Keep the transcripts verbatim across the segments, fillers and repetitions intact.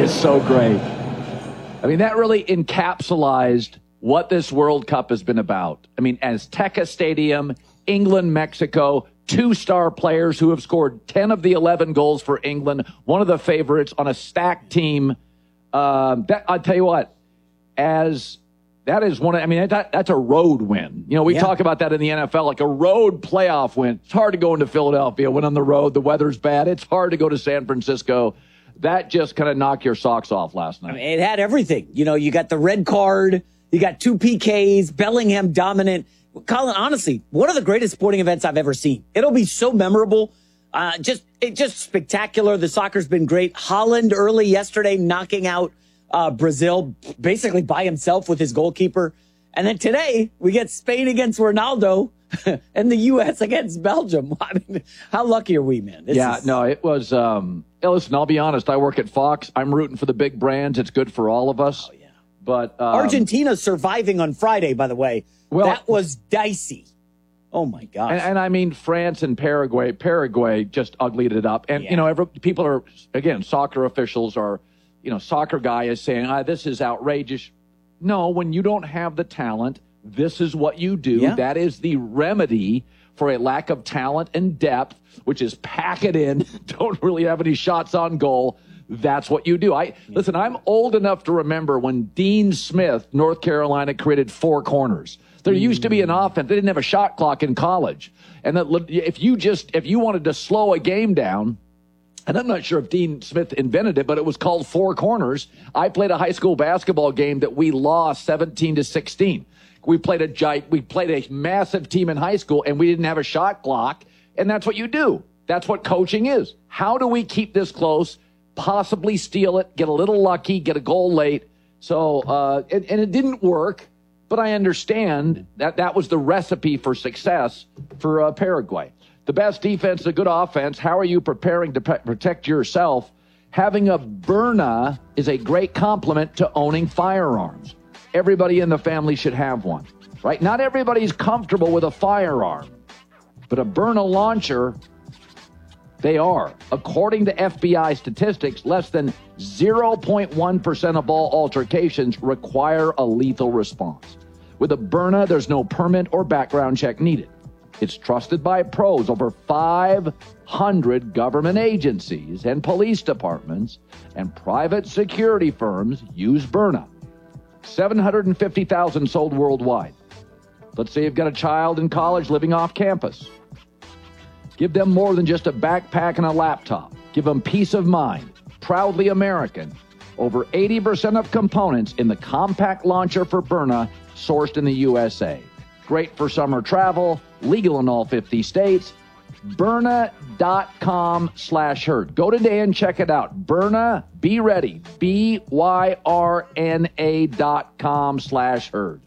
is so great. I mean, that really encapsulated what this World Cup has been about. I mean, Azteca Stadium, England, Mexico, two star players who have scored ten of the eleven goals for England, one of the favorites on a stacked team. Uh, that, I'll tell you what, as that is one, I mean, that, that's a road win. You know, we yeah. talk about that in the N F L, like a road playoff win. It's hard to go into Philadelphia when on the road, the weather's bad. It's hard to go to San Francisco. That just kind of knocked your socks off last night. I mean, it had everything. You know, you got the red card, you got two P Ks, Bellingham dominant. Colin, honestly, one of the greatest sporting events I've ever seen. It'll be so memorable. Uh, just, it just spectacular. The soccer's been great. Holland early yesterday knocking out uh, Brazil basically by himself with his goalkeeper. And then today we get Spain against Ronaldo and the U S against Belgium. I mean, how lucky are we, man? This yeah, is... no, it was, um, yeah, listen, I'll be honest. I work at Fox. I'm rooting for the big brands. It's good for all of us. Oh, yeah. But um, Argentina's surviving on Friday, by the way. Well, that was dicey. Oh, my gosh. And, and I mean, France and Paraguay. Paraguay just uglied it up. And, yeah. you know, every, people are, again, soccer officials are, you know, soccer guy is saying, ah, this is outrageous. No, when you don't have the talent, this is what you do. Yeah. That is the remedy for a lack of talent and depth, which is pack it in, don't really have any shots on goal. That's what you do. I Listen, I'm old enough to remember when Dean Smith, North Carolina, created four corners. There used to be an offense. They didn't have a shot clock in college. And that if you just, if you wanted to slow a game down, and I'm not sure if Dean Smith invented it, but it was called four corners. I played a high school basketball game that we lost seventeen to sixteen. We played a giant, we played a massive team in high school, and we didn't have a shot clock. And that's what you do. That's what coaching is. How do we keep this close, possibly steal it, get a little lucky, get a goal late? So, uh, and, and it didn't work, but I understand that that was the recipe for success for uh, Paraguay. The best defense, a good offense. How are you preparing to pe- protect yourself? Having a Byrna is a great complement to owning firearms. Everybody in the family should have one, right? Not everybody's comfortable with a firearm, but a Byrna launcher, they are. According to F B I statistics, less than zero point one percent of all altercations require a lethal response. With a Byrna, there's no permit or background check needed. It's trusted by pros. Over five hundred government agencies and police departments and private security firms use Byrna. seven hundred fifty thousand sold worldwide. Let's say you've got a child in college living off campus. Give them more than just a backpack and a laptop. Give them peace of mind. Proudly American. Over eighty percent of components in the compact launcher for Byrna sourced in the U S A. Great for summer travel, legal in all fifty states. Byrna.com slash herd. Go today and check it out. Byrna, be ready. B Y R N A dot com slash herd.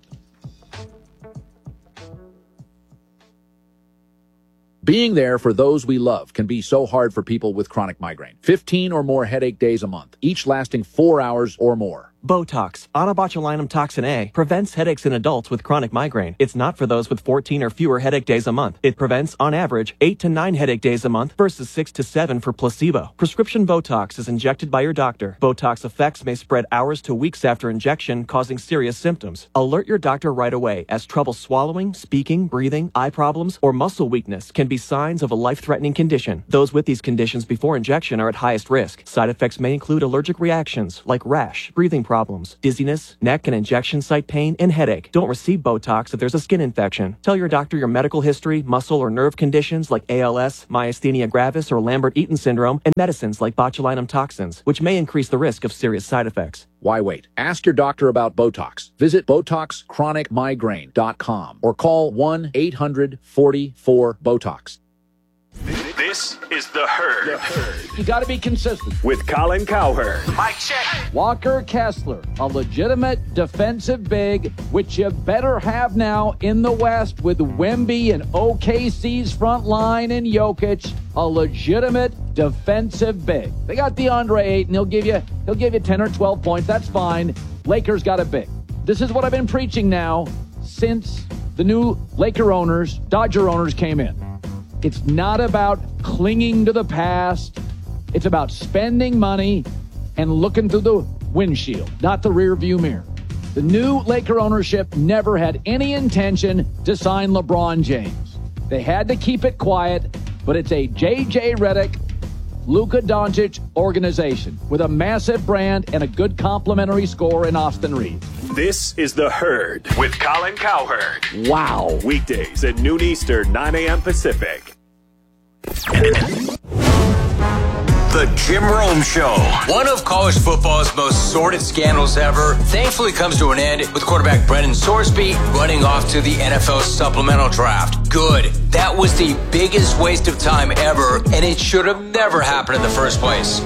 Being there for those we love can be so hard for people with chronic migraine. fifteen or more headache days a month, each lasting four hours or more. Botox, onabotulinum toxin A, prevents headaches in adults with chronic migraine. It's not for those with fourteen or fewer headache days a month. It prevents, on average, eight to nine headache days a month versus six to seven for placebo. Prescription Botox is injected by your doctor. Botox effects may spread hours to weeks after injection, causing serious symptoms. Alert your doctor right away, as trouble swallowing, speaking, breathing, eye problems, or muscle weakness can be signs of a life-threatening condition. Those with these conditions before injection are at highest risk. Side effects may include allergic reactions like rash, breathing problems, dizziness, neck and injection site pain, and headache. Don't receive Botox if there's a skin infection. Tell your doctor your medical history, muscle or nerve conditions like A L S, myasthenia gravis, or Lambert-Eaton syndrome, and medicines like botulinum toxins, which may increase the risk of serious side effects. Why wait? Ask your doctor about Botox. Visit Botox Chronic Migraine dot com or call one eight hundred forty-four BOTOX. This is The Herd. The Herd. You got to be consistent. With Colin Cowherd. Mike check. Walker Kessler, a legitimate defensive big, which you better have now in the West with Wemby and O K C's front line and Jokic, a legitimate defensive big. They got DeAndre Ayton. He'll give you, he'll give you ten or twelve points. That's fine. Lakers got a big. This is what I've been preaching now since the new Laker owners, Dodger owners came in. It's not about clinging to the past. It's about spending money and looking through the windshield, not the rear view mirror. The new Laker ownership never had any intention to sign LeBron James. They had to keep it quiet, but it's a J J Redick, Luka Doncic organization with a massive brand and a good complimentary score in Austin Reeves. This is The Herd with Colin Cowherd. Wow. Weekdays at noon Eastern, nine a.m. Pacific. The Jim Rome Show. One of college football's most sordid scandals ever thankfully comes to an end with quarterback Brendan Sorsby running off to the N F L supplemental draft. Good. That was the biggest waste of time ever, and it should have never happened in the first place.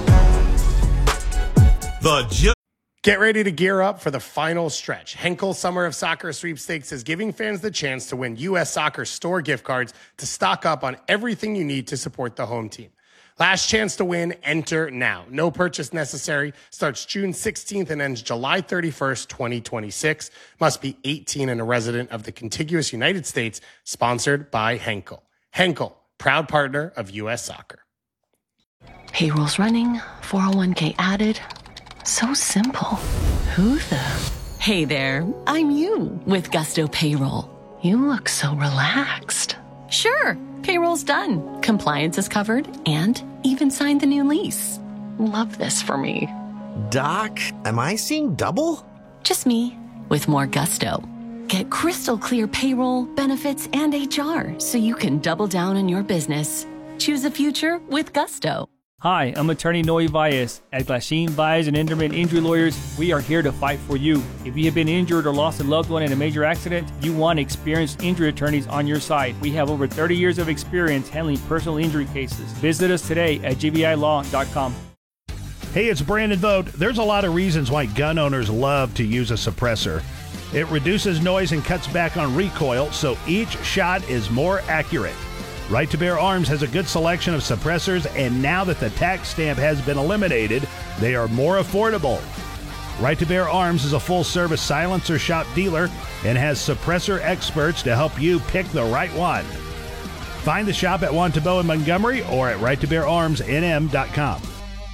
The Jim. Get ready to gear up for the final stretch. Henkel Summer of Soccer Sweepstakes is giving fans the chance to win U S Soccer store gift cards to stock up on everything you need to support the home team. Last chance to win, enter now. No purchase necessary. Starts June sixteenth and ends July thirty-first, twenty twenty-six. Must be eighteen and a resident of the contiguous United States. Sponsored by Henkel. Henkel, proud partner of U S Soccer. Payroll's running, four oh one k added. So simple. Who the? Hey there, I'm you with Gusto Payroll. You look so relaxed. Sure, payroll's done. Compliance is covered and even signed the new lease. Love this for me. Doc, am I seeing double? Just me with more Gusto. Get crystal clear payroll, benefits, and H R so you can double down on your business. Choose a future with Gusto. Hi, I'm attorney Noe Valles. At Glasheen, Valles and Enderman Injury Lawyers, we are here to fight for you. If you have been injured or lost a loved one in a major accident, you want experienced injury attorneys on your side. We have over thirty years of experience handling personal injury cases. Visit us today at g v i law dot com. Hey, it's Brandon Vogt. There's a lot of reasons why gun owners love to use a suppressor. It reduces noise and cuts back on recoil, so each shot is more accurate. Right to Bear Arms has a good selection of suppressors, and now that the tax stamp has been eliminated, they are more affordable. Right to Bear Arms is a full-service silencer shop dealer and has suppressor experts to help you pick the right one. Find the shop at Wantabo in Montgomery or at right to bear arms n m dot com.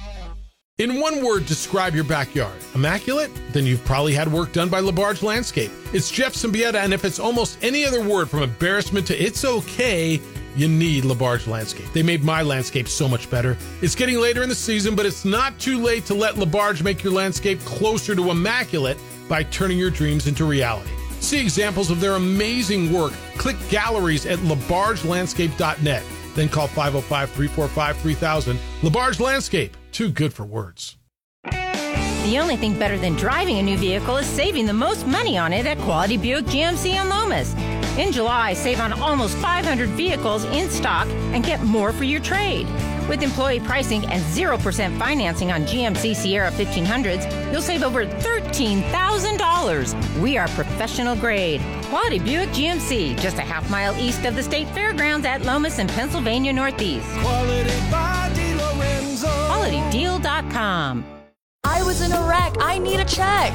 In one word, describe your backyard. Immaculate? Then you've probably had work done by LaBarge Landscape. It's Jeff Symbieta, and if it's almost any other word from embarrassment to it's okay, you need LaBarge Landscape. They made my landscape so much better. It's getting later in the season, but it's not too late to let LaBarge make your landscape closer to immaculate by turning your dreams into reality. See examples of their amazing work. Click galleries at labarge landscape dot net. Then call five oh five, three four five, three thousand. LaBarge Landscape. Too good for words. The only thing better than driving a new vehicle is saving the most money on it at Quality Buick G M C in Lomas. In July, save on almost five hundred vehicles in stock and get more for your trade. With employee pricing and zero percent financing on G M C Sierra fifteen hundreds, you'll save over thirteen thousand dollars. We are professional grade. Quality Buick G M C, just a half mile east of the State Fairgrounds at Lomas and Pennsylvania Northeast. Quality by DeLorenzo. quality deal dot com. I was in a wreck. I need a check.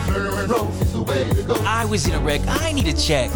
I was in a wreck. I need a check.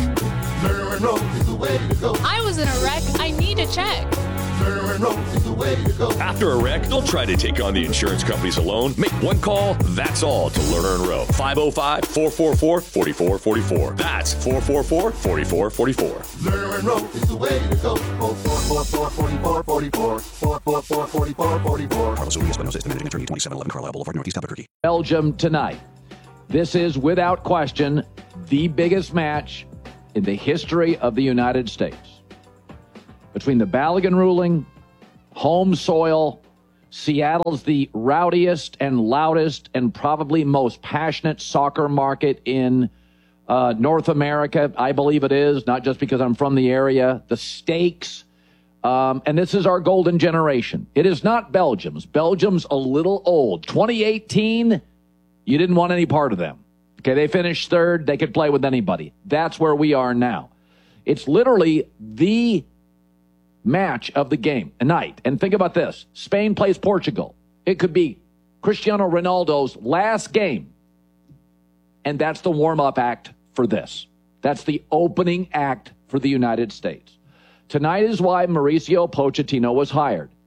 I was in a wreck. I need a check. After a wreck, don't try to take on the insurance companies alone. Make one call, that's all, to Lerner and Rowe. five oh five, four four four, four four four four. That's four four four, four four four four. Lerner and Rowe is the way to go. four four four, four four four four. four four four, four four four four. Carlos Urias, Espinosa, Managing Attorney, twenty-seven eleven Carlisle Boulevard, Northeast Albuquerque. Belgium tonight. This is, without question, the biggest match in the history of the United States. Between the Balogun ruling, home soil, Seattle's the rowdiest and loudest and probably most passionate soccer market in uh, North America. I believe it is, not just because I'm from the area. The stakes, um, and this is our golden generation. It is not Belgium's. Belgium's a little old. twenty eighteen, you didn't want any part of them. Okay, they finished third. They could play with anybody. That's where we are now. It's literally the match of the game, a night. And think about this. Spain plays Portugal. It could be Cristiano Ronaldo's last game. And that's the warm-up act for this. That's the opening act for the United States. Tonight is why Mauricio Pochettino was hired.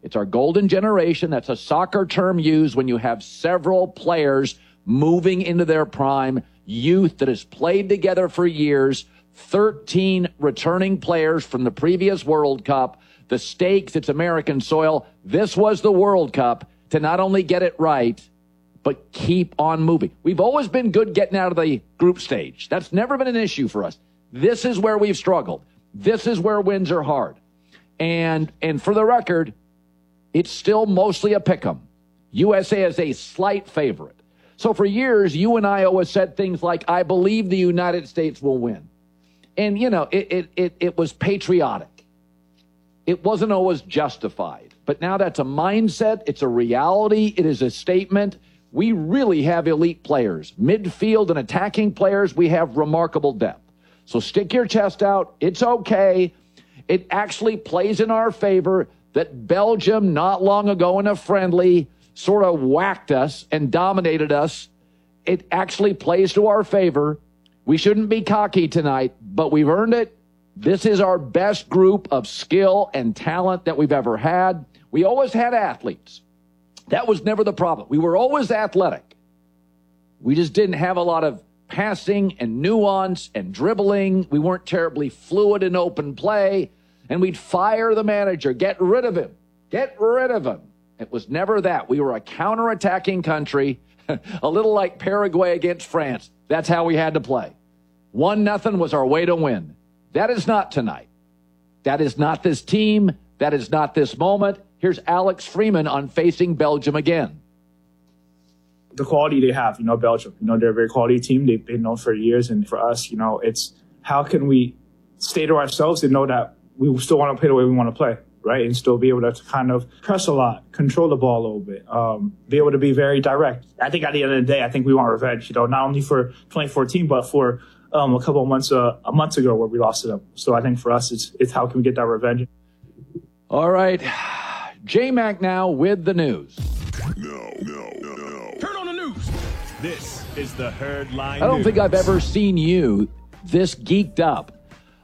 It's our golden generation. That's a soccer term used when you have several players moving into their prime, youth that has played together for years, thirteen returning players from the previous World Cup. The stakes, it's American soil. This was the World Cup to not only get it right, but keep on moving. We've always been good getting out of the group stage. That's never been an issue for us. This is where we've struggled. This is where wins are hard. And and for the record, it's still mostly a pick'em. U S A is a slight favorite. So for years, you and I always said things like, I believe the United States will win. And, you know, it it it, it was patriotic. It wasn't always justified. But now that's a mindset. It's a reality. It is a statement. We really have elite players. Midfield and attacking players, we have remarkable depth. So stick your chest out. It's okay. It actually plays in our favor that Belgium, not long ago in a friendly, sort of whacked us and dominated us. It actually plays to our favor. We shouldn't be cocky tonight, but we've earned it. This is our best group of skill and talent that we've ever had. We always had athletes. That was never the problem. We were always athletic. We just didn't have a lot of passing and nuance and dribbling. We weren't terribly fluid in open play. And we'd fire the manager, get rid of him, get rid of him. It was never that. We were a counterattacking country, a little like Paraguay against France. That's how we had to play. One nothing was our way to win. That is not tonight. That is not this team. That is not this moment. Here's Alex Freeman on facing Belgium again. The quality they have, you know, Belgium, you know, they're a very quality team. They've been known for years. And for us, you know, it's how can we stay to ourselves and know that we still want to play the way we want to play, right? And still be able to kind of press a lot, control the ball a little bit, um, be able to be very direct. I think at the end of the day, I think we want revenge, you know, not only for twenty fourteen, but for um, a couple of months, uh, a month ago where we lost to them. So I think for us, it's, it's how can we get that revenge. All right. J-Mac now with the news. No, no, no, no. Turn on the news. This is the Herd Line I don't News. think I've ever seen you this geeked up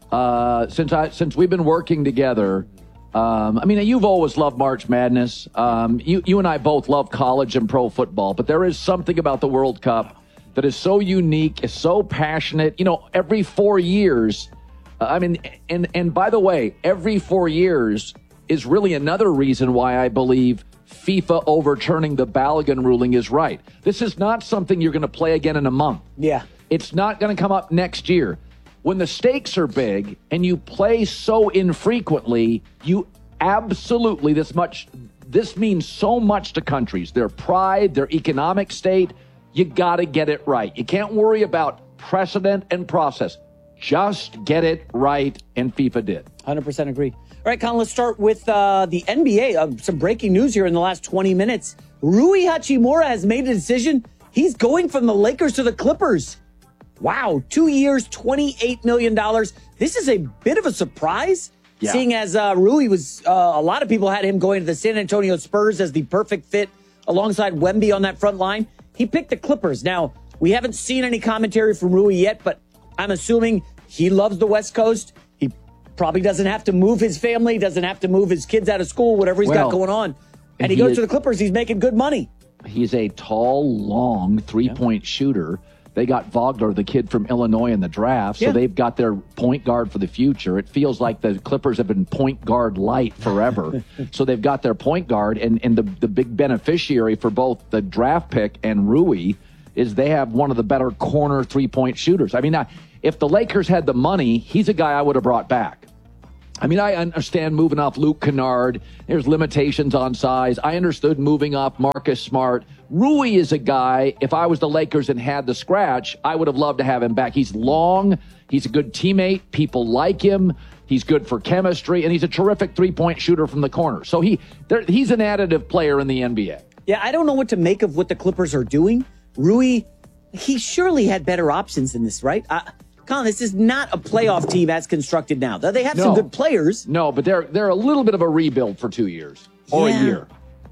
uh, since I since we've been working together. Um, I mean, you've always loved March Madness. Um, you you and I both love college and pro football, but there is something about the World Cup that is so unique, is so passionate. You know, every four years, uh, I mean, and and by the way, every four years is really another reason why I believe FIFA overturning the Balogun ruling is right. This is not something you're going to play again in a month. Yeah. It's not going to come up next year. When the stakes are big and you play so infrequently, you absolutely, this much, this means so much to countries, their pride, their economic state. You got to get it right. You can't worry about precedent and process. Just get it right, and FIFA did. one hundred percent agree. All right, Colin, let's start with uh, the N B A. Uh, some breaking news here in the last twenty minutes. Rui Hachimura has made a decision. He's going from the Lakers to the Clippers. Wow, two years, twenty-eight million dollars. This is a bit of a surprise, yeah. seeing as uh, Rui was, uh, a lot of people had him going to the San Antonio Spurs as the perfect fit alongside Wemby on that front line. He picked the Clippers. Now, we haven't seen any commentary from Rui yet, but I'm assuming he loves the West Coast. He probably doesn't have to move his family, doesn't have to move his kids out of school, whatever he's well, got going on. And, and he, he goes is, to the Clippers. He's making good money. He's a tall, long three-point yeah. shooter. They got Vogler, the kid from Illinois, in the draft, so yeah. they've got their point guard for the future. It feels like the Clippers have been point guard light forever. So they've got their point guard, and, and the, the big beneficiary for both the draft pick and Rui is they have one of the better corner three-point shooters. I mean, now, if the Lakers had the money, he's a guy I would have brought back. I mean, I understand moving off Luke Kennard. There's limitations on size. I understood moving off Marcus Smart. Rui is a guy, if I was the Lakers and had the scratch, I would have loved to have him back. He's long. He's a good teammate. People like him. He's good for chemistry, and he's a terrific three-point shooter from the corner. So he there, he's an additive player in the N B A. Yeah, I don't know what to make of what the Clippers are doing. Rui, he surely had better options than this, right? Uh, Colin, this is not a playoff team as constructed now. They have no. some good players. No, but they're they're a little bit of a rebuild for two years or yeah. a year.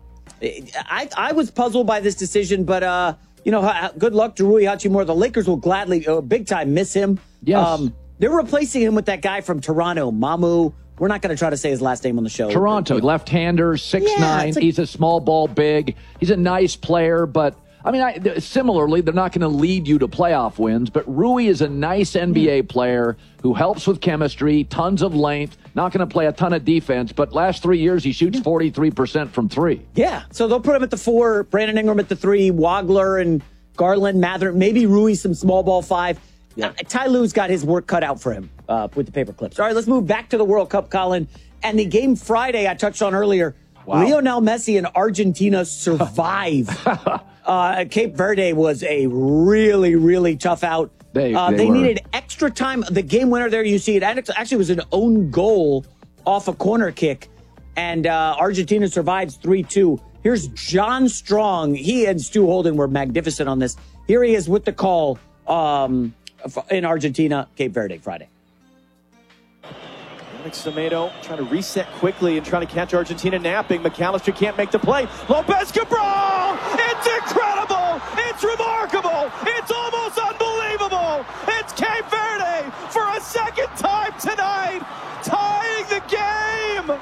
I, I was puzzled by this decision, but, uh, you know, good luck to Rui Hachimura. The Lakers will gladly, uh, big time, miss him. Yes. Um, they're replacing him with that guy from Toronto, Mamu We're not going to try to say his last name on the show. Toronto, left-hander, six nine. Yeah, He's a small ball big. He's a nice player, but I mean, I, similarly, they're not going to lead you to playoff wins, but Rui is a nice N B A player who helps with chemistry, tons of length, not going to play a ton of defense, but last three years he shoots forty-three percent from three. Yeah, so they'll put him at the four, Brandon Ingram at the three, Wagler and Garland, Mather, maybe Rui some small ball five. Yeah. Uh, Ty Lue's got his work cut out for him uh, with the paper clips. All right, let's move back to the World Cup, Colin. And the game Friday I touched on earlier, wow. Lionel Messi and Argentina survive. Uh, Cape Verde was a really, really tough out. They, uh, they, they were. needed extra time. The game winner there, you see it. Actually, was an own goal off a corner kick. And uh, Argentina survives three two. Here's John Strong. He and Stu Holden were magnificent on this. Here he is with the call um, in Argentina, Cape Verde, Friday. Semedo trying to reset quickly and trying to catch Argentina napping. McAllister can't make the play. Lopez Cabral! It's incredible! It's remarkable! It's almost unbelievable! It's Cape Verde for a second time tonight, tying the game!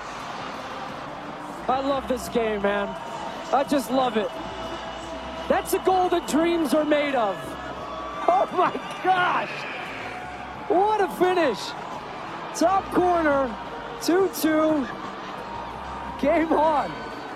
I love this game, man. I just love it. That's the goal that dreams are made of. Oh my gosh! What a finish! Top corner, two two, game on.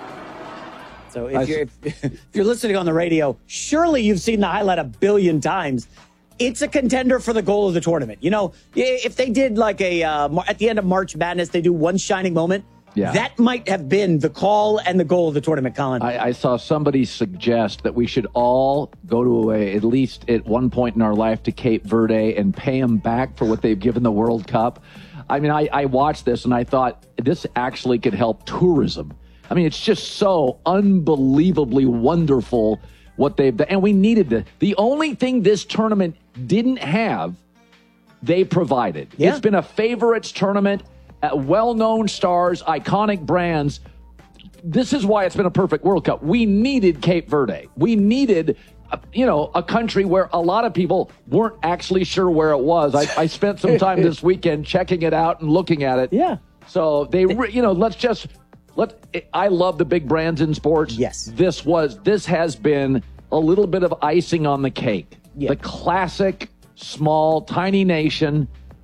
So if you're, if, if you're listening on the radio, surely you've seen the highlight a billion times. It's a contender for the goal of the tournament. You know, if they did like a, uh, at the end of March Madness, they do one shining moment. Yeah. That might have been the call and the goal of the tournament, Colin. I, I saw somebody suggest that we should all go to a, at least at one point in our life to Cape Verde and pay them back for what they've given the World Cup. I mean, I, I watched this and I thought this actually could help tourism. I mean, it's just so unbelievably wonderful what they've done. And we needed it. The only thing this tournament didn't have, they provided. Yeah. It's been a favorites tournament. Uh, well-known stars, iconic brands. This is why it's been a perfect World Cup. We needed Cape Verde. We needed, uh, you know, a country where a lot of people weren't actually sure where it was. I, I spent some time this weekend checking it out and looking at it. Yeah. So they, re- you know, let's just let. I love the big brands in sports. Yes. This was. This has been a little bit of icing on the cake. Yeah. The classic, small, tiny nation.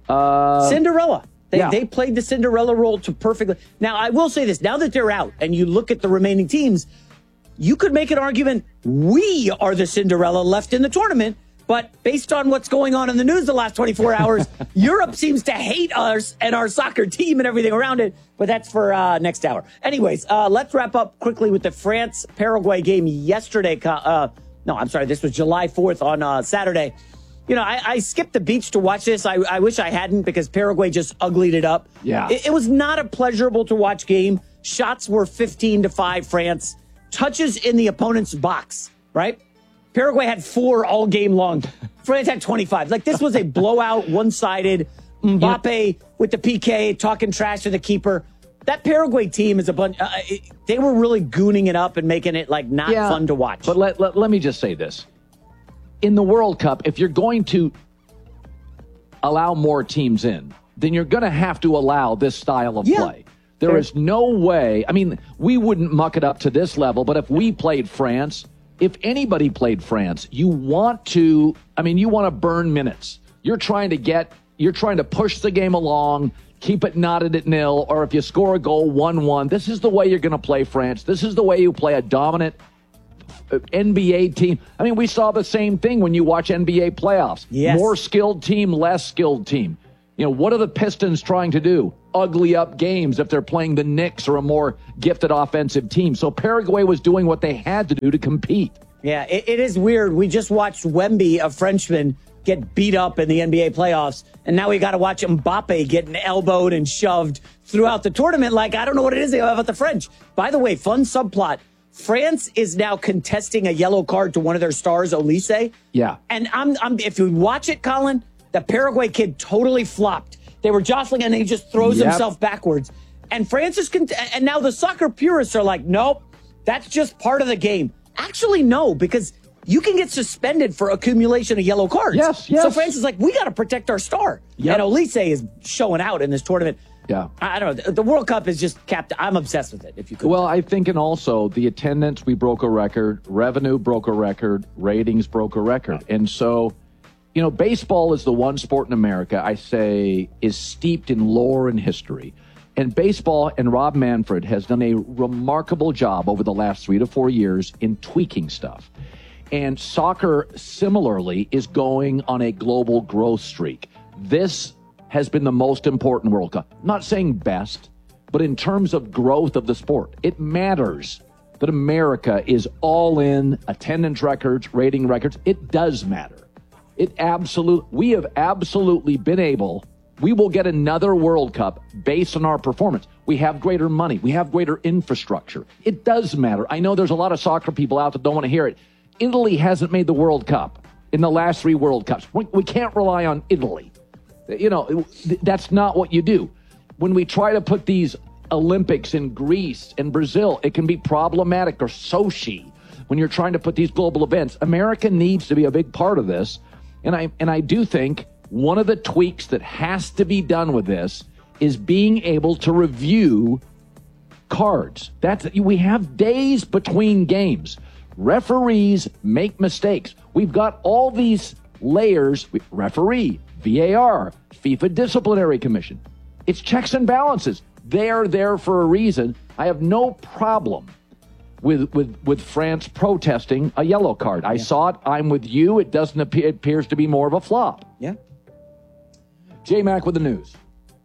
Uh, Cinderella. They, yeah. they played the Cinderella role to perfectly. Now, I will say this. Now that they're out and you look at the remaining teams, you could make an argument we are the Cinderella left in the tournament. But based on what's going on in the news the last twenty-four hours, Europe seems to hate us and our soccer team and everything around it. But that's for uh, next hour. Anyways, uh, let's wrap up quickly with the France-Paraguay game yesterday. Uh, no, I'm sorry. This was July fourth on uh, Saturday. You know, I, I skipped the beach to watch this. I, I wish I hadn't because Paraguay just uglied it up. Yeah. It, it was not a pleasurable to watch game. Shots were fifteen to five France. Touches in the opponent's box, right? Paraguay had four all game long. France had twenty-five. Like, this was a blowout, one-sided. Mbappe with the P K, talking trash to the keeper. That Paraguay team is a bunch. Uh, it, they were really gooning it up and making it, like, not Yeah, fun to watch. But let, let, let me just say this. In the World Cup, if you're going to allow more teams in, then you're going to have to allow this style of Yeah. play. There Fair. is no way. I mean, we wouldn't muck it up to this level, but if we played France, if anybody played France, you want to, I mean, you want to burn minutes. You're trying to get, you're trying to push the game along, keep it knotted at nil, or if you score a goal one one, this is the way you're going to play France. This is the way you play a dominant N B A team. I mean, we saw the same thing when you watch N B A playoffs. Yes. More skilled team, less skilled team. You know, what are the Pistons trying to do? Ugly up games if they're playing the Knicks or a more gifted offensive team. So Paraguay was doing what they had to do to compete. Yeah, it, it is weird. We just watched Wemby, a Frenchman, get beat up in the N B A playoffs, and now we got to watch Mbappe getting elbowed and shoved throughout the tournament. Like, I don't know what it is about the French. By the way, fun subplot. France is now contesting a yellow card to one of their stars, Olise. Yeah. And I'm, I'm if you watch it, Colin, the Paraguay kid totally flopped. They were jostling and he just throws Yep. himself backwards. And France is, con- and now the soccer purists are like, nope, that's just part of the game. Actually, no, because you can get suspended for accumulation of yellow cards. Yes, yes. So France is like, we got to protect our star. Yep. And Olise is showing out in this tournament. Yeah. I don't know. The, the World Cup is just capped. I'm obsessed with it, if you could. Well, I think, and also the attendance, we broke a record. Revenue broke a record. Ratings broke a record. And so, you know, baseball is the one sport in America, I say, is steeped in lore and history. And baseball, and Rob Manfred has done a remarkable job over the last three to four years in tweaking stuff. And soccer, similarly, is going on a global growth streak. This has been the most important World Cup. I'm not saying best, but in terms of growth of the sport, it matters that America is all in attendance records, rating records. It does matter. It absolute. We have absolutely been able. We will get another World Cup based on our performance. We have greater money. We have greater infrastructure. It does matter. I know there's a lot of soccer people out that don't want to hear it. Italy hasn't made the World Cup in the last three World Cups. We, we can't rely on Italy. You know, that's not what you do. When we try to put these Olympics in Greece and Brazil, it can be problematic, or Sochi, when you're trying to put these global events. America needs to be a big part of this. And I and I do think one of the tweaks that has to be done with this is being able to review cards. That's we have days between games. Referees make mistakes. We've got all these layers. Referee, V A R, FIFA Disciplinary Commission. It's checks and balances. They're there for a reason. I have no problem with with, with France protesting a yellow card. I yeah. saw it. I'm with you. It doesn't appear, it appears to be more of a flop. Yeah. J-Mac with the news.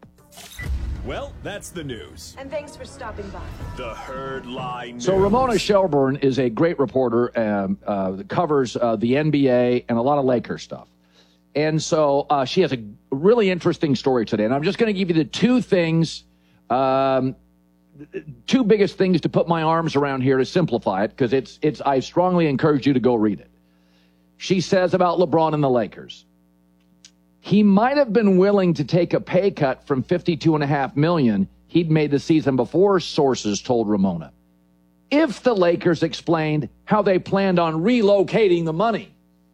Well, that's the news. And thanks for stopping by. The Herd Lie News. So Ramona Shelburne is a great reporter um, uh, that covers uh, the N B A and a lot of Lakers stuff. And so uh, she has a really interesting story today. And I'm just going to give you the two things, um, two biggest things to put my arms around here to simplify it, because it's it's. I strongly encourage you to go read it. She says about LeBron and the Lakers. He might have been willing to take a pay cut from fifty-two and a half million he'd made the season before, sources told Ramona, if the Lakers explained how they planned on relocating the money.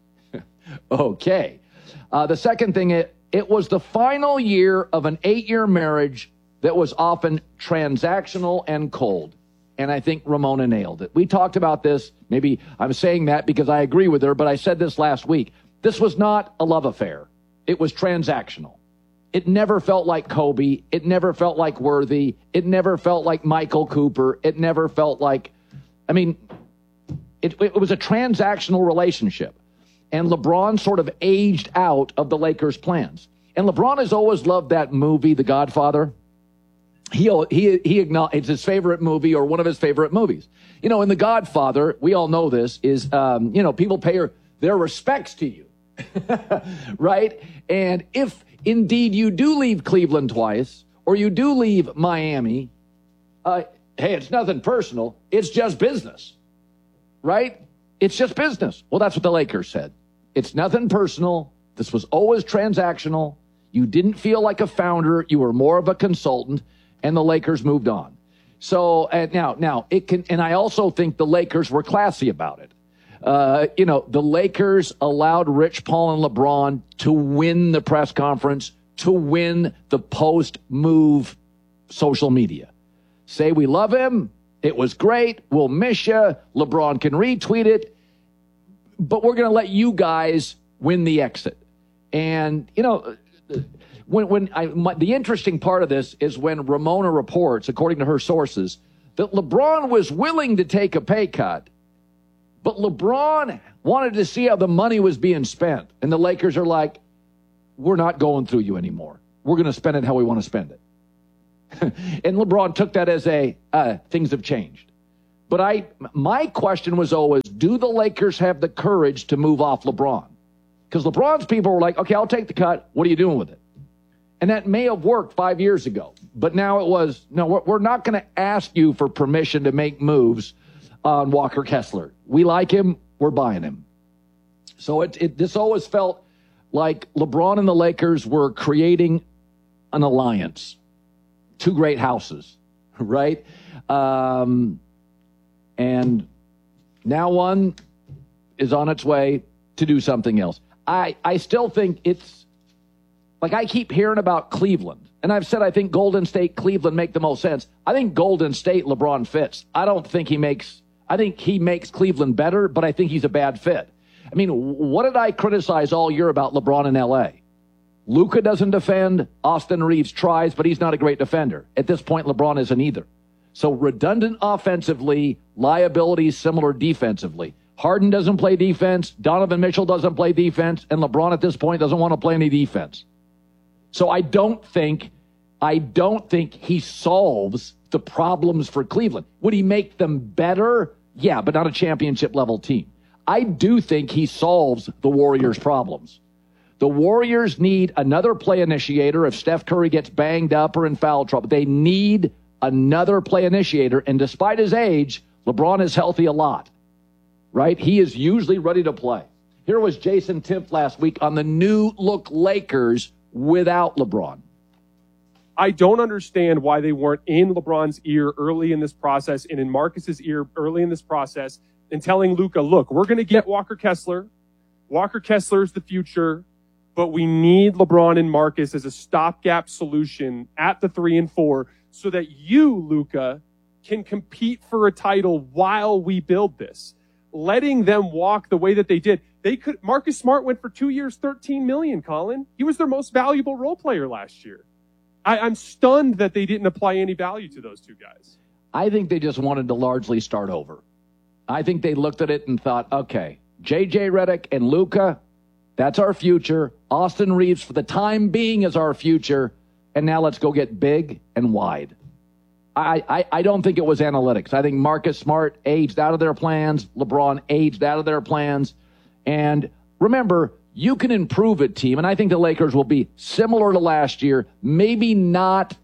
Okay. Uh, the second thing, it, it was the final year of an eight-year marriage that was often transactional and cold. And I think Ramona nailed it. We talked about this. Maybe I'm saying that because I agree with her, but I said this last week. This was not a love affair. It was transactional. It never felt like Kobe. It never felt like Worthy. It never felt like Michael Cooper. It never felt like, I mean, it, it was a transactional relationship. And LeBron sort of aged out of the Lakers' plans. And LeBron has always loved that movie, The Godfather. He, he, he acknowledged it's his favorite movie, or one of his favorite movies. You know, in The Godfather, we all know this, is, um, you know, people pay their respects to you. Right? And if indeed you do leave Cleveland twice, or you do leave Miami, uh, hey, it's nothing personal. It's just business. Right? It's just business. Well, that's what the Lakers said. It's nothing personal. This was always transactional. You didn't feel like a founder. You were more of a consultant, and the Lakers moved on. So and now, now it can, and I also think the Lakers were classy about it. Uh, you know, the Lakers allowed Rich Paul and LeBron to win the press conference, to win the post-move social media. Say we love him. It was great. We'll miss you. LeBron can retweet it. But we're going to let you guys win the exit. And, you know, when when I my, the interesting part of this is when Ramona reports, according to her sources, that LeBron was willing to take a pay cut, but LeBron wanted to see how the money was being spent. And the Lakers are like, we're not going through you anymore. We're going to spend it how we want to spend it. And LeBron took that as a, uh, things have changed. But I, my question was always, do the Lakers have the courage to move off LeBron? Because LeBron's people were like, okay, I'll take the cut. What are you doing with it? And that may have worked five years ago. But now it was, no, we're not going to ask you for permission to make moves on Walker Kessler. We like him. We're buying him. So it, it this always felt like LeBron and the Lakers were creating an alliance. Two great houses, right? Um, and now one is on its way to do something else. I, I still think it's, like I keep hearing about Cleveland. And I've said I think Golden State, Cleveland make the most sense. I think Golden State, LeBron fits. I don't think he makes, I think he makes Cleveland better, but I think he's a bad fit. I mean, what did I criticize all year about LeBron in L A? Luka doesn't defend. Austin Reeves tries, but he's not a great defender. At this point, LeBron isn't either. So redundant offensively, liabilities similar defensively. Harden doesn't play defense. Donovan Mitchell doesn't play defense. And LeBron at this point doesn't want to play any defense. So I don't think, I don't think he solves the problems for Cleveland. Would he make them better? Yeah, but not a championship level team. I do think he solves the Warriors' problems. The Warriors need another play initiator if Steph Curry gets banged up or in foul trouble. They need another play initiator, and despite his age, LeBron is healthy a lot, right? He is usually ready to play. Here was Jason Timpf last week on the new look Lakers without LeBron. I don't understand why they weren't in LeBron's ear early in this process and in Marcus's ear early in this process and telling Luka, look, we're going to get Walker Kessler. Walker Kessler is the future. But we need LeBron and Marcus as a stopgap solution at the three and four so that you, Luka, can compete for a title while we build this. Letting them walk the way that they did. They could. Marcus Smart went for two years, thirteen million dollars, Colin. He was their most valuable role player last year. I, I'm stunned that they didn't apply any value to those two guys. I think they just wanted to largely start over. I think they looked at it and thought, okay, J J Redick and Luka, that's our future. Austin Reeves, for the time being, is our future. And now let's go get big and wide. I, I, I don't think it was analytics. I think Marcus Smart aged out of their plans. LeBron aged out of their plans. And remember, you can improve a team. And I think the Lakers will be similar to last year. Maybe not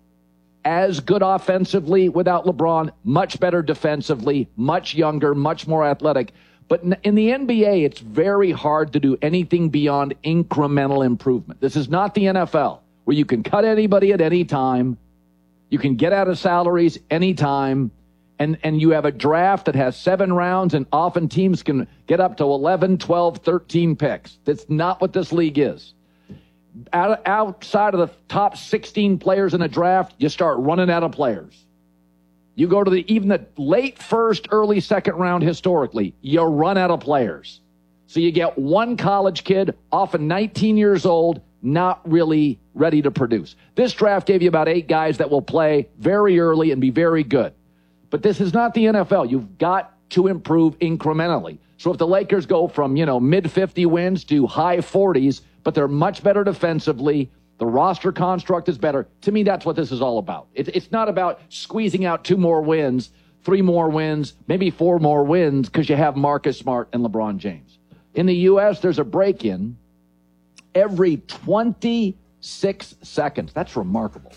as good offensively without LeBron. Much better defensively. Much younger. Much more athletic. But in the N B A, it's very hard to do anything beyond incremental improvement. This is not the N F L, where you can cut anybody at any time. You can get out of salaries anytime. And, and you have a draft that has seven rounds, and often teams can get up to eleven, twelve, thirteen picks. That's not what this league is. Out, outside of the top sixteen players in a draft, you start running out of players. You go to the even the late first, early second round historically, you run out of players. So you get one college kid, often nineteen years old, not really ready to produce. This draft gave you about eight guys that will play very early and be very good. But this is not the N F L. You've got to improve incrementally. So if the Lakers go from, you know, mid fifty wins to high forties, but they're much better defensively, the roster construct is better. To me, that's what this is all about. It, it's not about squeezing out two more wins, three more wins, maybe four more wins because you have Marcus Smart and LeBron James. In the U S, there's a break-in every twenty-six seconds. That's remarkable.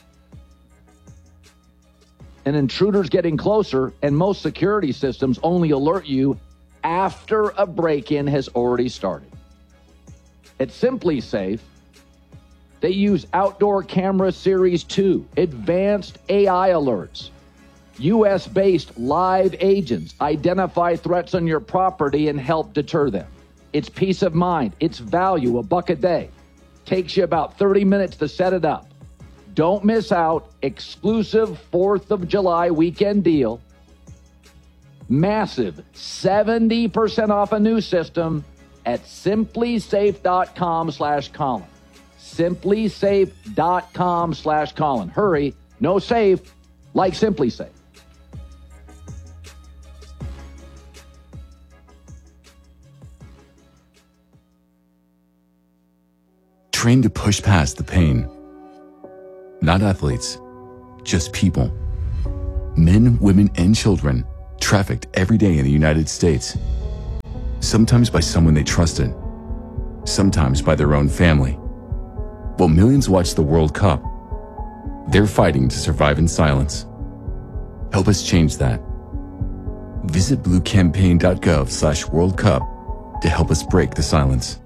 An intruder's getting closer, and most security systems only alert you after a break-in has already started. At Simply Safe, they use Outdoor Camera Series two, advanced A I alerts. U S-based live agents identify threats on your property and help deter them. It's peace of mind. It's value, a buck a day. Takes you about thirty minutes to set it up. Don't miss out. Exclusive fourth of July weekend deal. Massive seventy percent off a new system at simplysafe.com slash Colin. simplysafe.com slash Colin. Hurry. No safe like SimpliSafe. Trained to push past the pain. Not athletes, just people. Men, women, and children trafficked every day in the United States. Sometimes by someone they trusted, sometimes by their own family. While millions watch the World Cup, they're fighting to survive in silence. Help us change that. Visit bluecampaign.gov slash World Cup to help us break the silence.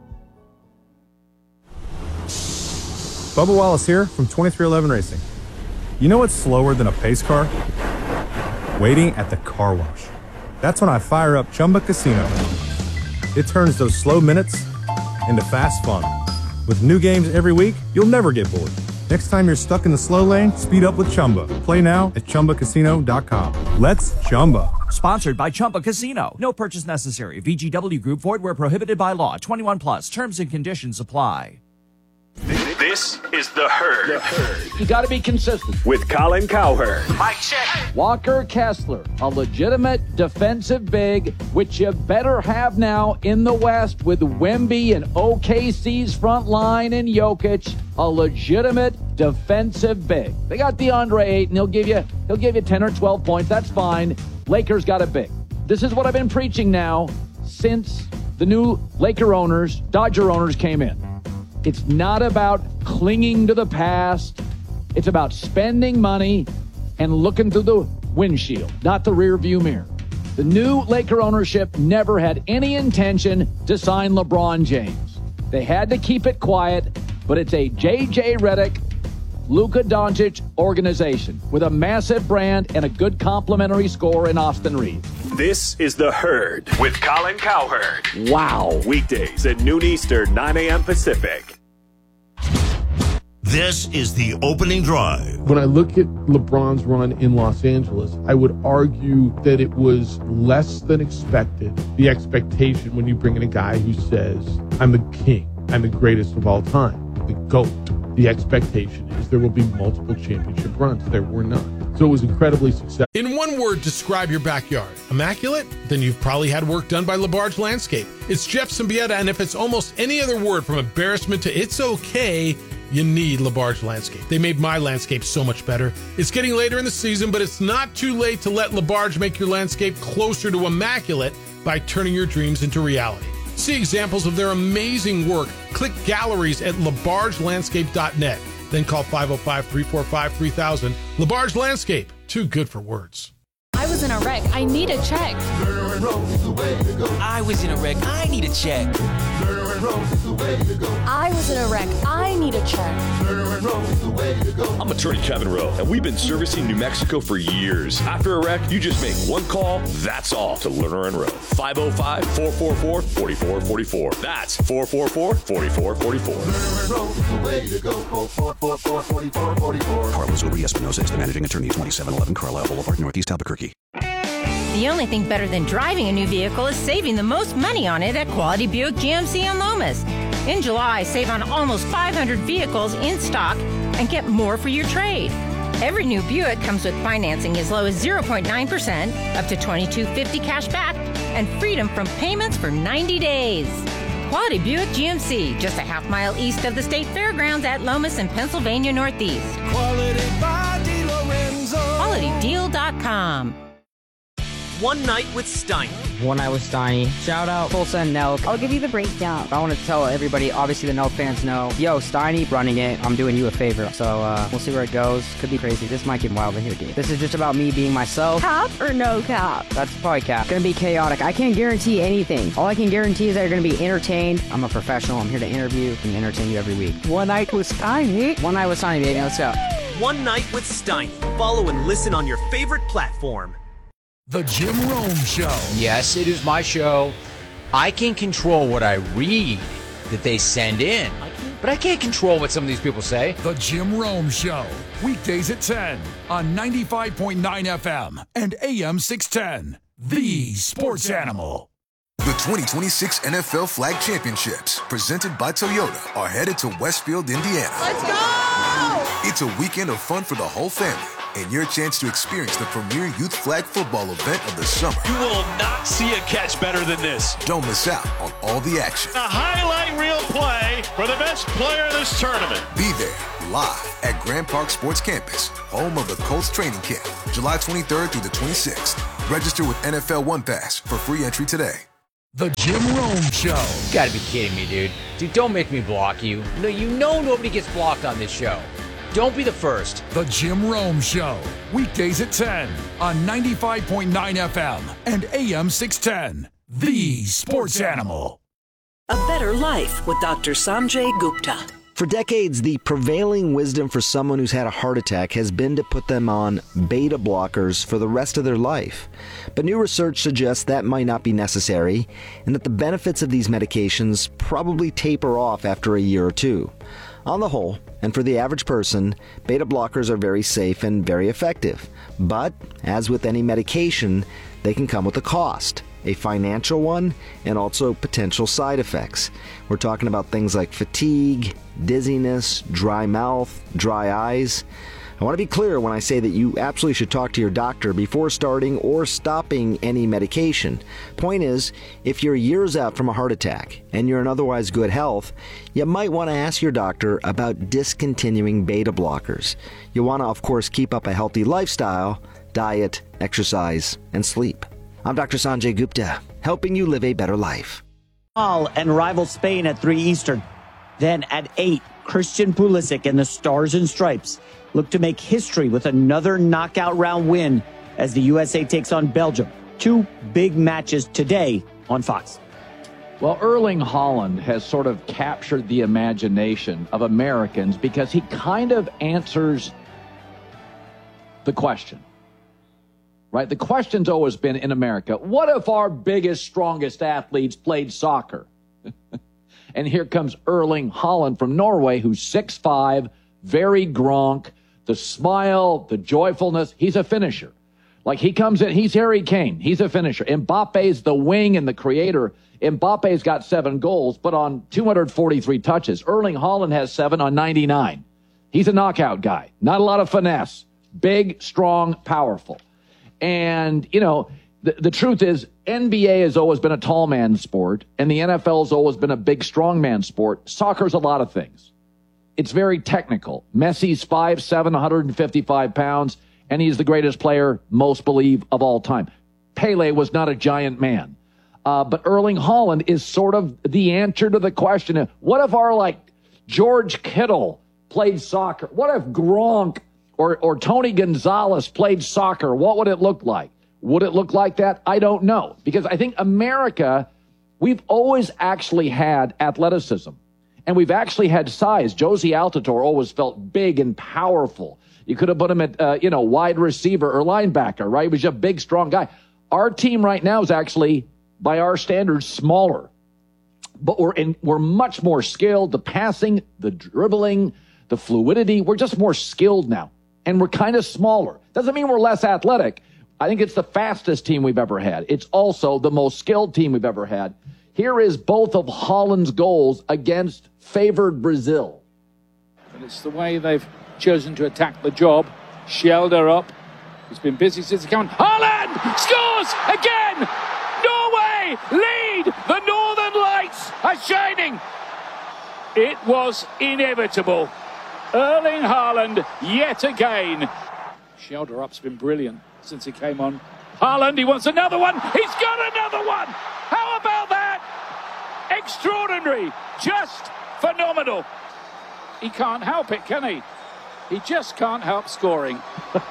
Bubba Wallace here from twenty-three eleven Racing. You know what's slower than a pace car? Waiting at the car wash. That's when I fire up Chumba Casino. It turns those slow minutes into fast fun. With new games every week, you'll never get bored. Next time you're stuck in the slow lane, speed up with Chumba. Play now at Chumba Casino dot com. Let's Chumba. Sponsored by Chumba Casino. No purchase necessary. V G W Group. Void where prohibited by law. twenty-one plus. Terms and conditions apply. This is The Herd. The Herd. You got to be consistent. With Colin Cowherd. Mike check. Walker Kessler, a legitimate defensive big, which you better have now in the West with Wemby and O K C's front line and Jokic, a legitimate defensive big. They got DeAndre Ayton. He'll give you he'll give you ten or twelve points. That's fine. Lakers got a big. This is what I've been preaching now since the new Laker owners, Dodger owners came in. It's not about clinging to the past. It's about spending money and looking through the windshield, not the rear view mirror. The new Laker ownership never had any intention to sign LeBron James. They had to keep it quiet, but it's a J J Redick, Luka Doncic organization with a massive brand and a good complimentary score in Austin Reeves. This is The Herd with Colin Cowherd. Wow. Weekdays at noon Eastern, nine a.m. Pacific. This is the opening drive. When I look at LeBron's run in Los Angeles, I would argue that it was less than expected. The expectation when you bring in a guy who says, I'm the king, I'm the greatest of all time, the GOAT. The expectation is there will be multiple championship runs. There were none. So it was incredibly successful. In one word, describe your backyard. Immaculate? Then you've probably had work done by LaBarge Landscape. It's Jeff Symbieta, and if it's almost any other word from embarrassment to it's okay, you need LaBarge Landscape. They made my landscape so much better. It's getting later in the season, but it's not too late to let LaBarge make your landscape closer to immaculate by turning your dreams into reality. See examples of their amazing work. Click galleries at labarge landscape dot net. Then call five oh five, three four five, three thousand. LaBarge Landscape. Too good for words. I was in a wreck. I need a check. I was in a wreck. I need a check. I was in a wreck. I need a check. I'm attorney Kevin Rowe, and we've been servicing New Mexico for years. After a wreck, you just make one call, that's all, to Lerner and Rowe. five oh five, four four four, four four four four. That's four four four, four four four four. Carlos Uri Espinosa is the managing attorney, twenty-seven eleven Carlisle Boulevard, Northeast Albuquerque. The only thing better than driving a new vehicle is saving the most money on it at Quality Buick G M C on Lomas. In July, save on almost five hundred vehicles in stock and get more for your trade. Every new Buick comes with financing as low as zero point nine percent, up to twenty-two fifty cash back, and freedom from payments for ninety days. Quality Buick G M C, just a half mile east of the State Fairgrounds at Lomas in Pennsylvania Northeast. Quality by DeLorenzo. quality deal dot com. One Night with Steiny. One Night with Steiny. Shout out Tulsa and Nelk. I'll give you the breakdown. I want to tell everybody, obviously the Nelk fans know, yo, Steiny running it, I'm doing you a favor. So uh, we'll see where it goes. Could be crazy. This might get wild in here, dude. This is just about me being myself. Cap or no cap? That's probably cap. Gonna be chaotic. I can't guarantee anything. All I can guarantee is that you're gonna be entertained. I'm a professional. I'm here to interview and entertain you every week. One Night with Steiny. One Night with Steiny, baby. Let's go. One Night with Steiny. Follow and listen on your favorite platform. The Jim Rome Show. Yes, it is my show. I can control what I read that they send in, but I can't control what some of these people say. The Jim Rome Show. Weekdays at ten on ninety-five point nine F M and A M six ten. The Sports Animal. The twenty twenty-six N F L Flag Championships, presented by Toyota, are headed to Westfield, Indiana. Let's go! It's a weekend of fun for the whole family, and your chance to experience the premier youth flag football event of the summer. You will not see a catch better than this. Don't miss out on all the action. A highlight reel play for the best player in this tournament. Be there live at Grand Park Sports Campus, home of the Colts training camp, July twenty-third through the twenty-sixth. Register with N F L One Pass for free entry today. The Jim Rome Show. You gotta be kidding me, dude. Dude, don't make me block you. No, you know nobody gets blocked on this show. Don't be the first. The Jim Rome Show. Weekdays at ten on ninety-five point nine F M and A M six ten. The Sports Animal. A better life with Doctor Sanjay Gupta. For decades, the prevailing wisdom for someone who's had a heart attack has been to put them on beta blockers for the rest of their life. But new research suggests that might not be necessary, and that the benefits of these medications probably taper off after a year or two. On the whole, and for the average person, beta blockers are very safe and very effective. But, as with any medication, they can come with a cost, a financial one, and also potential side effects. We're talking about things like fatigue, dizziness, dry mouth, dry eyes. I want to be clear when I say that you absolutely should talk to your doctor before starting or stopping any medication. Point is, if you're years out from a heart attack and you're in otherwise good health, you might want to ask your doctor about discontinuing beta blockers. You want to, of course, keep up a healthy lifestyle, diet, exercise, and sleep. I'm Doctor Sanjay Gupta, helping you live a better life. And rival Spain at three Eastern. Then at eight, Christian Pulisic and the Stars and Stripes look to make history with another knockout round win as the U S A takes on Belgium. Two big matches today on Fox. Well, Erling Haaland has sort of captured the imagination of Americans because he kind of answers the question, right? The question's always been in America, what if our biggest, strongest athletes played soccer? And here comes Erling Haaland from Norway, who's six five, very Gronk, the smile, the joyfulness. He's a finisher. Like, he comes in, he's Harry Kane. He's a finisher. Mbappe's the wing and the creator. Mbappe's got seven goals, but on two hundred forty-three touches. Erling Haaland has seven on ninety-nine. He's a knockout guy. Not a lot of finesse. Big, strong, powerful. And, you know, the, the truth is, N B A has always been a tall man sport, and the N F L has always been a big, strong man sport. Soccer's a lot of things. It's very technical. Messi's five seven, one hundred fifty-five pounds, and he's the greatest player, most believe, of all time. Pele was not a giant man. Uh, but Erling Haaland is sort of the answer to the question, what if our, like, George Kittle played soccer? What if Gronk or, or Tony Gonzalez played soccer? What would it look like? Would it look like that? I don't know. Because I think America, we've always actually had athleticism. And we've actually had size. Josie Altidore always felt big and powerful. You could have put him at, uh, you know, wide receiver or linebacker, right? He was a big, strong guy. Our team right now is actually, by our standards, smaller. But we're in, we're much more skilled. The passing, the dribbling, the fluidity, we're just more skilled now. And we're kind of smaller. Doesn't mean we're less athletic. I think it's the fastest team we've ever had. It's also the most skilled team we've ever had. Here is both of Haaland's goals against favored Brazil. And it's the way they've chosen to attack the job. Shelled her up. He's been busy since he came on. Haaland scores again! Norway lead! The Northern Lights are shining! It was inevitable. Erling Haaland yet again. Shelled her up's been brilliant since he came on. Haaland, he wants another one. He's got another one. How about that? Extraordinary. Just phenomenal. He can't help it, can he? He just can't help scoring.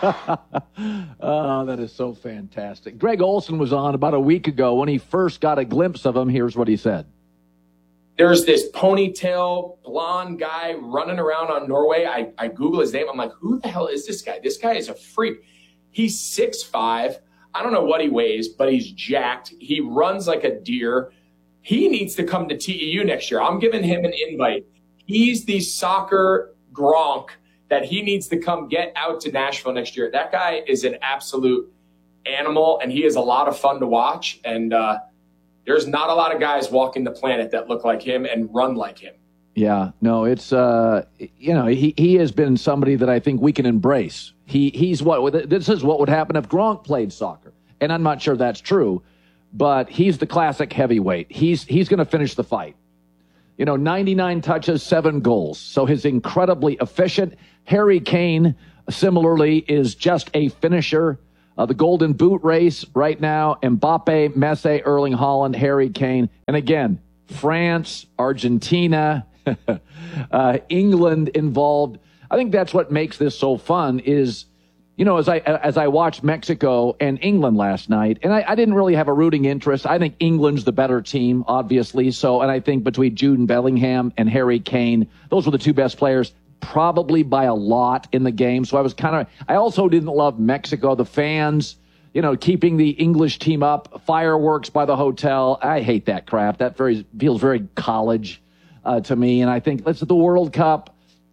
Oh, that is so fantastic. Greg Olson was on about a week ago. When he first got a glimpse of him, here's what he said. There's this ponytail, blonde guy running around on Norway. I, I Google his name. I'm like, who the hell is this guy? This guy is a freak. He's six five. I don't know what he weighs, but he's jacked. He runs like a deer. He needs to come to T E U next year. I'm giving him an invite. He's the soccer Gronk that he needs to come get out to Nashville next year. That guy is an absolute animal, and he is a lot of fun to watch. And uh, there's not a lot of guys walking the planet that look like him and run like him. Yeah, no, it's, uh, you know, he, he has been somebody that I think we can embrace. He He's what, this is what would happen if Gronk played soccer. And I'm not sure that's true, but he's the classic heavyweight. He's, he's going to finish the fight. You know, ninety-nine touches, seven goals. So he's incredibly efficient. Harry Kane, similarly, is just a finisher. Uh, the Golden Boot race right now, Mbappe, Messi, Erling Haaland, Harry Kane. And again, France, Argentina, uh, England involved. I think that's what makes this so fun is, you know, as I as I watched Mexico and England last night, and I, I didn't really have a rooting interest. I think England's the better team, obviously. So, and I think between Jude Bellingham and Harry Kane, those were the two best players, probably by a lot in the game. So I was kind of, I also didn't love Mexico, the fans, you know, keeping the English team up, fireworks by the hotel. I hate that crap. That very feels very college uh, to me. And I think, let's the World Cup.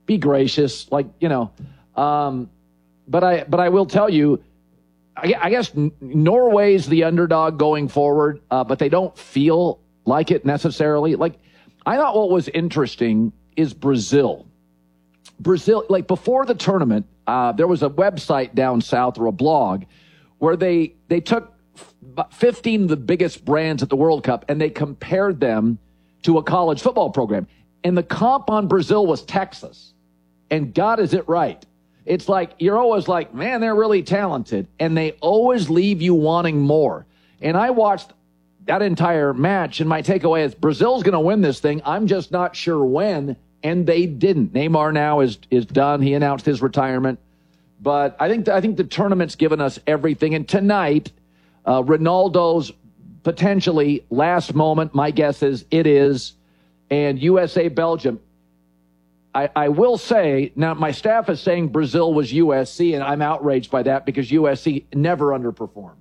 be gracious, like, you know. Um, but I but I will tell you, I, I guess Norway's the underdog going forward, uh, but they don't feel like it necessarily. Like, I thought what was interesting is Brazil. Brazil, like before the tournament, uh, there was a website down south or a blog where they they took fifteen of the biggest brands at the World Cup and they compared them to a college football program. And the comp on Brazil was Texas. And God, is it right? It's like, you're always like, man, they're really talented. And they always leave you wanting more. And I watched that entire match, and my takeaway is Brazil's going to win this thing. I'm just not sure when. And they didn't. Neymar now is is done. He announced his retirement. But I think I think the tournament's given us everything. And tonight, uh, Ronaldo's potentially last moment, my guess is it is, and U S A Belgium. I, I will say, now my staff is saying Brazil was U S C, and I'm outraged by that because U S C never underperforms.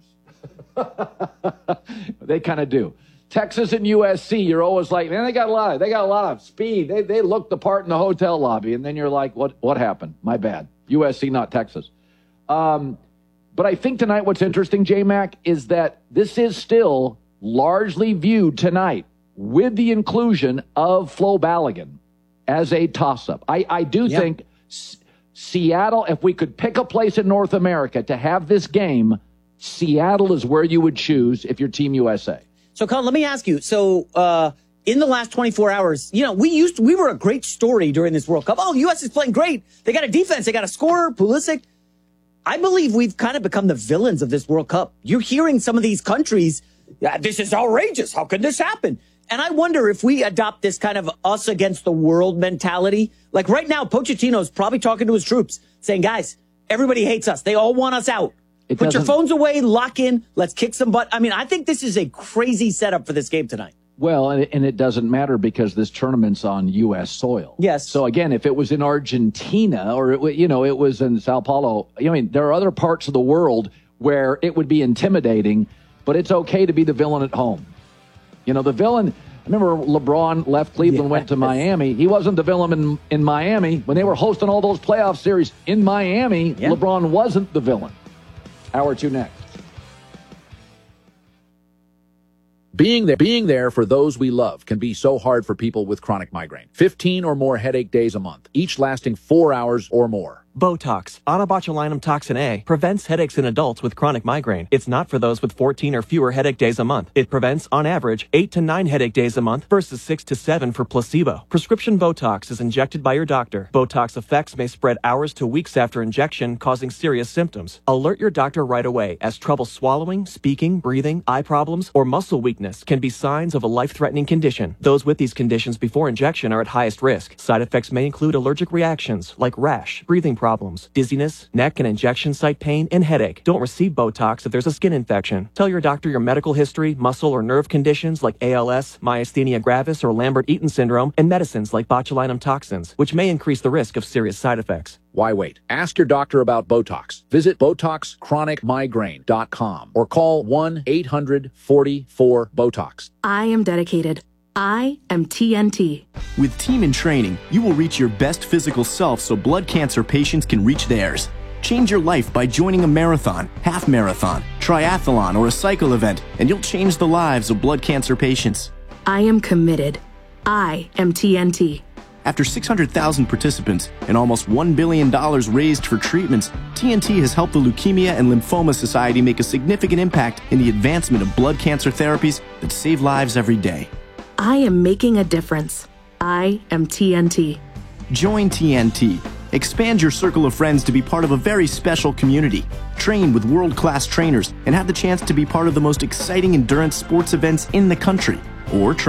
They kind of do. Texas and U S C, you're always like, man, they got a lot of, they got a lot of speed. They they look the part in the hotel lobby, and then you're like, what what happened? My bad. U S C, not Texas. Um, but I think tonight what's interesting, J-Mac, is that this is still largely viewed tonight with the inclusion of Flo Balogun as a toss-up. I, I do yep. think S- Seattle, if we could pick a place in North America to have this game, Seattle is where you would choose if you're Team U S A. So, Colin, let me ask you. So, uh, in the last twenty-four hours, you know, we used we were a great story during this World Cup. Oh, U S is playing great. They got a defense. They got a scorer, Pulisic. I believe we've kind of become the villains of this World Cup. You're hearing some of these countries, yeah, this is outrageous. How can this happen? And I wonder if we adopt this kind of us against the world mentality. Like right now, Pochettino's probably talking to his troops, saying, guys, everybody hates us. They all want us out. It Put your phones away, lock in, let's kick some butt. I mean, I think this is a crazy setup for this game tonight. Well, and it, and it doesn't matter because this tournament's on U S soil. Yes. So, again, if it was in Argentina or, it, you know, it was in Sao Paulo, I mean, there are other parts of the world where it would be intimidating, but it's okay to be the villain at home. You know, the villain, I remember LeBron left Cleveland, yeah, went to Miami. He wasn't the villain in, in Miami. When they were hosting all those playoff series in Miami, yeah. LeBron wasn't the villain. Hour two next. Being there, being there for those we love can be so hard for people with chronic migraine. fifteen or more headache days a month, each lasting four hours or more. Botox, onabotulinum toxin A, prevents headaches in adults with chronic migraine. It's not for those with fourteen or fewer headache days a month. It prevents, on average, eight to nine headache days a month versus six to seven for placebo. Prescription Botox is injected by your doctor. Botox effects may spread hours to weeks after injection, causing serious symptoms. Alert your doctor right away, as trouble swallowing, speaking, breathing, eye problems, or muscle weakness can be signs of a life-threatening condition. Those with these conditions before injection are at highest risk. Side effects may include allergic reactions like rash, breathing problems, problems, dizziness, neck and injection site pain, and headache. Don't receive Botox if there's a skin infection. Tell your doctor your medical history, muscle or nerve conditions like A L S, myasthenia gravis, or Lambert-Eaton syndrome, and medicines like botulinum toxins, which may increase the risk of serious side effects. Why wait? Ask your doctor about Botox. Visit Botox Chronic Migraine dot com or call one eight hundred forty-four BOTOX. I am dedicated. I am T N T. With Team in Training, you will reach your best physical self so blood cancer patients can reach theirs. Change your life by joining a marathon, half marathon, triathlon, or a cycle event, and you'll change the lives of blood cancer patients. I am committed. I am T N T. After six hundred thousand participants and almost one billion dollars raised for treatments, T N T has helped the Leukemia and Lymphoma Society make a significant impact in the advancement of blood cancer therapies that save lives every day. I am making a difference. I am T N T. Join T N T. Expand your circle of friends to be part of a very special community. Train with world-class trainers and have the chance to be part of the most exciting endurance sports events in the country. Or train